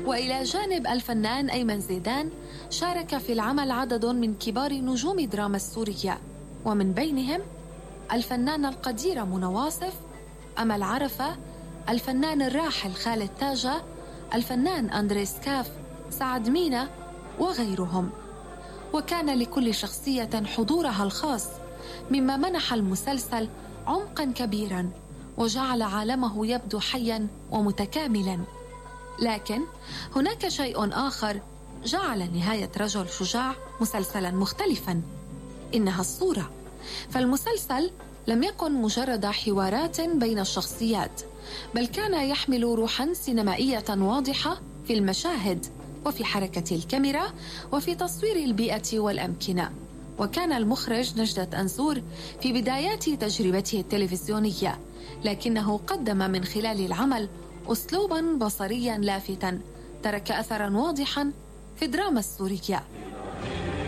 وإلى جانب الفنان أيمن زيدان شارك في العمل عدد من كبار نجوم دراما السورية، ومن بينهم الفنانة القديرة منى واصف، أمل عرفة، الفنان الراحل خالد تاجة، الفنان أندريس كاف، سعد مينا وغيرهم. وكان لكل شخصية حضورها الخاص، مما منح المسلسل عمقاً كبيراً وجعل عالمه يبدو حياً ومتكاملاً. لكن هناك شيء آخر جعل نهاية رجل شجاع مسلسلاً مختلفاً، إنها الصورة. فالمسلسل لم يكن مجرد حوارات بين الشخصيات، بل كان يحمل روحاً سينمائية واضحة في المشاهد وفي حركة الكاميرا وفي تصوير البيئة والأمكنة. وكان المخرج نجدة أنزور في بدايات تجربته التلفزيونية، لكنه قدم من خلال العمل أسلوباً بصرياً لافتاً ترك أثراً واضحاً في الدراما السورية.